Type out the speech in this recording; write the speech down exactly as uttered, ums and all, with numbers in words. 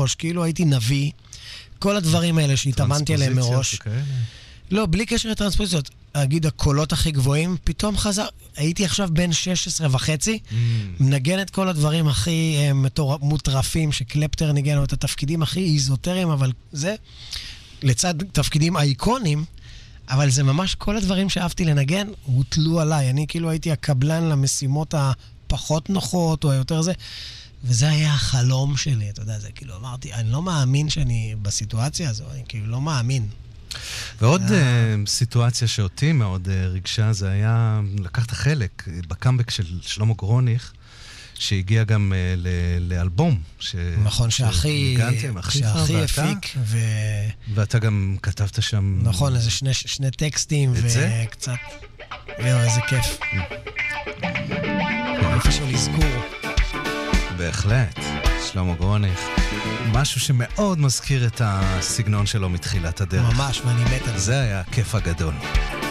מראש, כאילו הייתי נביא, כל הדברים האלה שהתאמנתי עליהם מראש. לא, בלי קשר לטרנספוזיציות, אגיד, הקולות הכי גבוהים, פתאום חזר, הייתי עכשיו בן שש עשרה וחצי, מנגן את כל הדברים הכי מוטרפים, שקלפטר ניגן את התפקידים הכי איזוטריים, אבל זה, לצד תפקידים אייקונים, אבל זה ממש כל הדברים שאהבתי לנגן, הוטלו עליי. אני כאילו הייתי הקבלן למשימות הפחות נוחות, או היותר זה, וזה היה החלום שלי, אתה יודע, זה כאילו אמרתי, אני לא מאמין שאני בסיטואציה הזו, אני כאילו לא מאמין. ועוד uh, סיטואציה שאותי מאוד uh, רגשה, זה היה לקחת חלק בקאמבק של שלמה גרוניך, שהגיע גם uh, ל- לאלבום. ש- נכון, שהכי שהכי הפיק. ו... ואתה גם כתבת שם... נכון, איזה שני, שני טקסטים וקצת... יו, איזה כיף. איפה של אזכור. בהחלט, שלמה גרוניך. משהו שמאוד מזכיר את הסגנון שלו מתחילת הדרך. ממש, ואני מת על זה. זה היה הכיף הגדול.